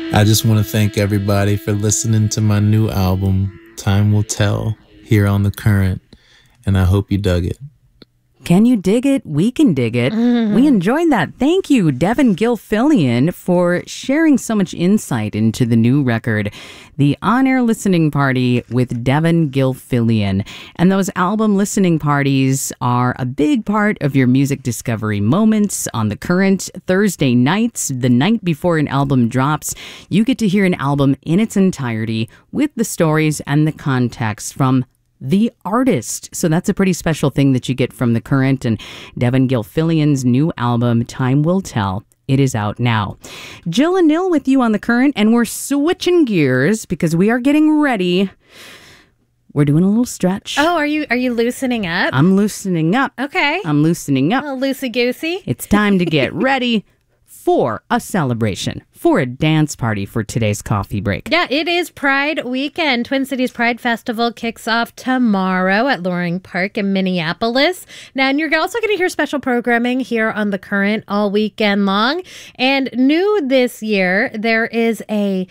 I just want to thank everybody for listening to my new album, Time Will Tell, here on The Current, and I hope you dug it. Can you dig it? We can dig it. We enjoyed that. Thank you, Devin Gilfillian, for sharing so much insight into the new record, The On-Air Listening Party with Devin Gilfillian. And those album listening parties are a big part of your music discovery moments on The Current. Thursday nights, the night before an album drops, you get to hear an album in its entirety with the stories and the context from the artist. So that's a pretty special thing that you get from The Current and Devin Gilfillian's new album, Time Will Tell. It is out now. Jill and Nil with you on The Current, and we're switching gears because we are getting ready. We're doing a little stretch. Oh, are you loosening up? I'm loosening up. Okay. I'm loosening up. A little loosey-goosey. It's time to get ready for a celebration, for a dance party for today's coffee break. Yeah, it is Pride Weekend. Twin Cities Pride Festival kicks off tomorrow at Loring Park in Minneapolis. Now, and you're also going to hear special programming here on The Current all weekend long. And new this year, there is a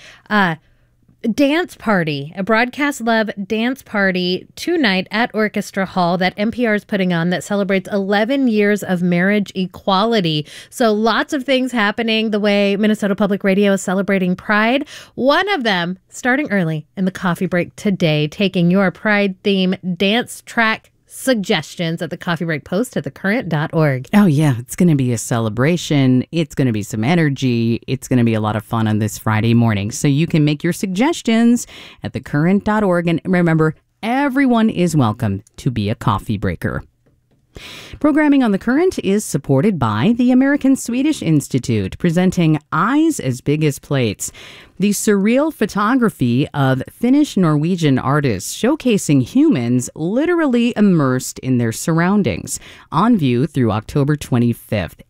dance party, a Broadcast Love dance party tonight at Orchestra Hall that NPR is putting on that celebrates 11 years of marriage equality. So lots of things happening the way Minnesota Public Radio is celebrating Pride. One of them starting early in the coffee break today, taking your Pride theme dance track suggestions at the Coffee Break Post at thecurrent.org. Oh, yeah. It's going to be a celebration. It's going to be some energy. It's going to be a lot of fun on this Friday morning. So you can make your suggestions at thecurrent.org. And remember, everyone is welcome to be a coffee breaker. Programming on The Current is supported by the American Swedish Institute, presenting Eyes as Big as Plates, the surreal photography of Finnish-Norwegian artists showcasing humans literally immersed in their surroundings, on view through October 25th,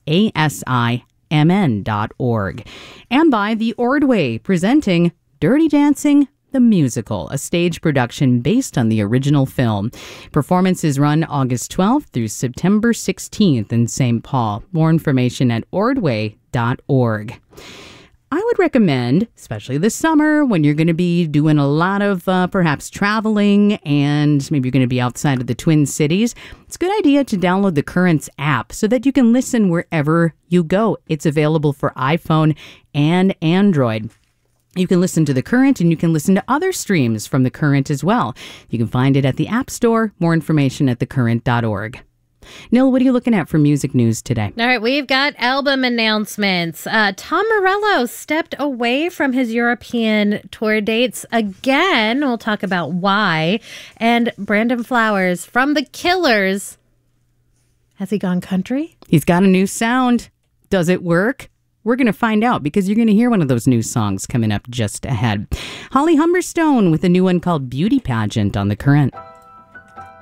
asimn.org, and by the Ordway, presenting Dirty Dancing the Musical, a stage production based on the original film. Performances run August 12th through September 16th in St. Paul. More information at ordway.org. I would recommend, especially this summer when you're going to be doing a lot of perhaps traveling and maybe you're going to be outside of the Twin Cities, it's a good idea to download the Currents app so that you can listen wherever you go. It's available for iPhone and Android. You can listen to The Current and you can listen to other streams from The Current as well. You can find it at the App Store. More information at thecurrent.org. Nil, what are you looking at for music news today? All right, we've got album announcements. Tom Morello stepped away from his European tour dates again. We'll talk about why. And Brandon Flowers from The Killers. Has he gone country? He's got a new sound. Does it work? We're going to find out because you're going to hear one of those new songs coming up just ahead. Holly Humberstone with a new one called Beauty Pageant on The Current.